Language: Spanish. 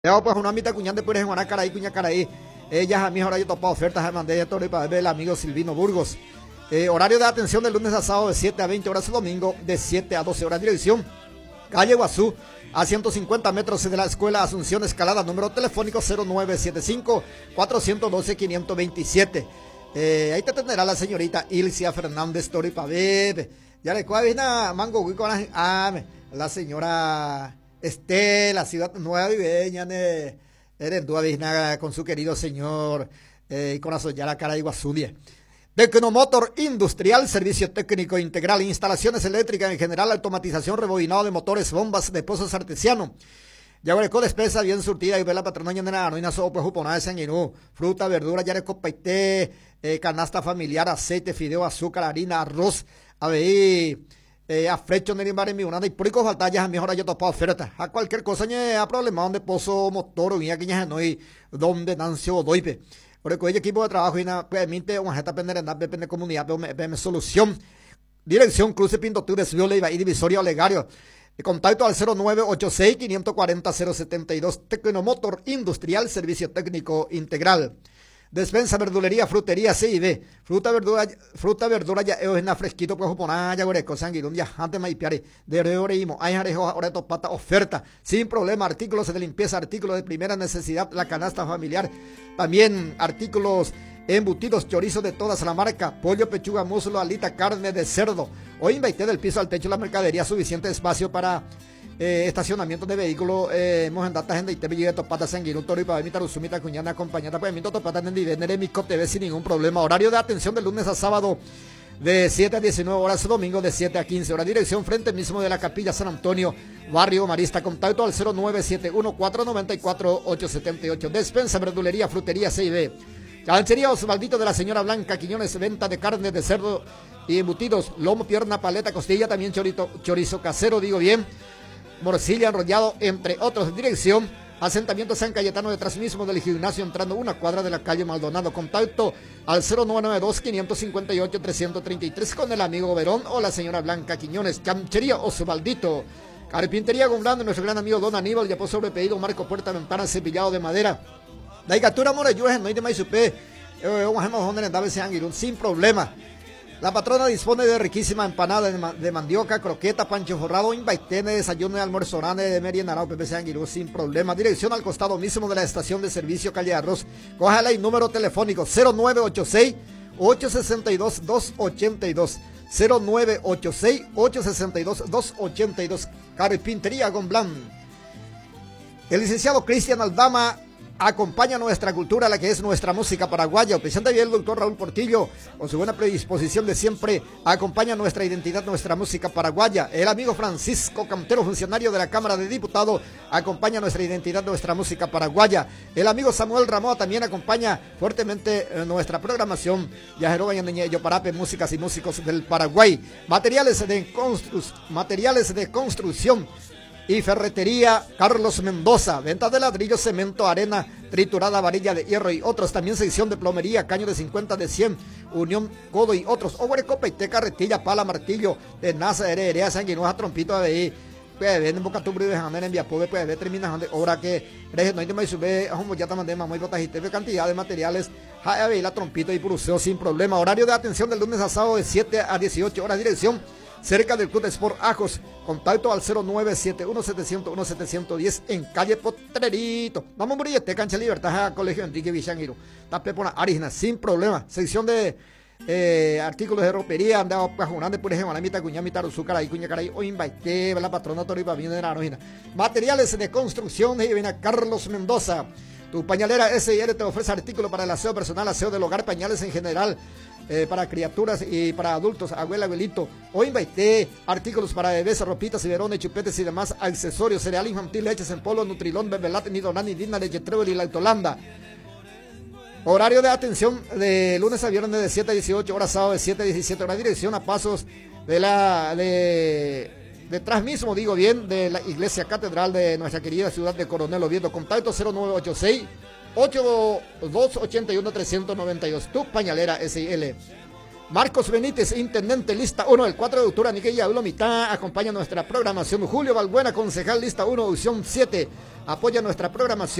Ya pues una mitad cuñán de Pérez en Guanacaraí, Cuñacaraí. Ellas a mí ahora yo topado ofertas de mandé todo para ver el amigo Silvino Burgos. Horario de atención de lunes a sábado de 7 a 20 horas y domingo de 7 a 12 horas. Dirección calle Guazú, a 150 metros de la escuela Asunción Escalada. Número telefónico 0975-412-527. Ahí te atenderá la señorita Ilcia Fernández Tori Paved. Ya le cuadra una mango con la señora Estela, Ciudad Nueva Viveña, con su querido señor, y con la soñada cara de Iguazú. Tecnomotor Industrial, servicio técnico integral, instalaciones eléctricas en general, automatización, rebobinado de motores, bombas de pozos artesianos. Ya con despesa bien surtida y ve la patrona de la noina sopa juponada de sanguinú, fruta, verdura, ya copaité, canasta familiar, aceite, fideo, azúcar, harina, arroz, aveí, a frecho en el mi una y público faltallas a mi hora yo topo oferta a cualquier cosa a problema donde pozo motor o bien que ya no hay donde nancio doipe. Por el equipo de trabajo y permite una jeta penderenda de comunidad PM solución. Dirección Cruce Pinto Tú de Viola y Divisoria Olegario. Contacto al 0986-540-072. Tecnomotor Industrial, servicio técnico integral. Despensa, verdulería, frutería, C&D. Fruta, verdura, ya es na fresquito, pues, poner ya goreco, sanguirun, ya, antes maipiare, de reoreimo, hay arejo, ahora topata, oferta, sin problema, artículos de limpieza, artículos de primera necesidad, la canasta familiar, también artículos embutidos, chorizo de todas la marca, pollo, pechuga, muslo, alita, carne de cerdo. Hoy invité del piso al techo la mercadería, suficiente espacio para estacionamiento de vehículos, mojendatas en Deite, Villa de Topata, Sanguirun, Toro y Pavimita, Rusumita, Cuñana, acompañada, Pavimito, Topata, en Divenere, Mico TV sin ningún problema. Horario de atención de lunes a sábado de 7 a 19 horas, domingo de 7 a 15 horas. Dirección frente mismo de la Capilla San Antonio, Barrio Marista. Contacto al 0971-494-878. Despensa, verdulería, frutería, C&D. Chanchería Osvaldito de la señora Blanca Quiñones, venta de carne de cerdo y embutidos, lomo, pierna, paleta, costilla, también chorizo casero, digo bien, morcilla, enrollado, entre otros. Dirección asentamiento San Cayetano, detrás mismo del gimnasio, entrando una cuadra de la calle Maldonado. Contacto al 0992-558-333 con el amigo Verón o la señora Blanca Quiñones. Chanchería Osvaldito. Carpintería Gondando, nuestro gran amigo Don Aníbal, ya por sobrepedido, marco, puerta, ventana, cepillado de madera. La igatura moreyues, no hay de maizupé, sin problema. La patrona dispone de riquísima empanada de mandioca, croqueta, pancho forrado, invaitene, desayuno y almuerzo orane de meriendarao, PPC Anguirú, sin problema. Dirección al costado mismo de la estación de servicio Calle Arroz. Cójala y número telefónico 0986-862-282. 0986-862-282. Carpintería Gonblán. El licenciado Cristian Aldama acompaña nuestra cultura, la que es nuestra música paraguaya. Presenta bien el doctor Raúl Portillo, con su buena predisposición de siempre, acompaña nuestra identidad, nuestra música paraguaya. El amigo Francisco Cantero, funcionario de la Cámara de Diputados, acompaña nuestra identidad, nuestra música paraguaya. El amigo Samuel Ramoa también acompaña fuertemente nuestra programación. Yajero Bañaneño, Parape, músicas y músicos del Paraguay. Materiales de construcción y ferretería Carlos Mendoza, venta de ladrillo, cemento, arena triturada, varilla de hierro y otros. También sección de plomería, caño de 50, de 100, unión, codo y otros. Oguarecopa y carretilla, pala, martillo, de nasa, heredia, sanguinosa, trompito de ahí. Puede ver en Boca Tubri de Janer en Viapove, puede ver termina ahora que no hay de sube, como ya te mandé muy botajiste de cantidad de materiales. Jae la trompito y puruseo sin problema. Horario de atención del lunes a sábado de 7 a 18 horas. Dirección cerca del Club de Sport Ajos. Contacto al 0971-700-1710 en calle Potrerito. Vamos a morir, cancha Libertad, Colegio Enrique Villanguiro. Tape por Arizna, sin problema. Sección de artículos de ropería, andaba pajonando por ejemplo, la mitad cuña, mitad azúcar, cuña caray, o invite, la patrona Toripa viene de la Arojina. Materiales de construcción, y viene Carlos Mendoza. Tu pañalera S&R te ofrece artículos para el aseo personal, aseo del hogar, pañales en general, para criaturas y para adultos, abuela, abuelito. O invité artículos para bebés, ropitas, biberones, chupetes y demás accesorios, cereal infantil, leches en polvo, Nutrilón, Bebelate, Nidonani, Digna, Leche Trevel y Lactolanda. Horario de atención de lunes a viernes de 7 a 18 horas, sábado de 7 a 17 horas. Dirección a pasos de detrás mismo, digo bien, de la iglesia catedral de nuestra querida ciudad de Coronel Oviedo. Contacto 0986-8281-392. Tu pañalera SL. Marcos Benítez, intendente, lista 1, el 4 de octubre, Niquilla Mitad, acompaña nuestra programación. Julio Balbuena, concejal, lista 1, opción 7, apoya nuestra programación.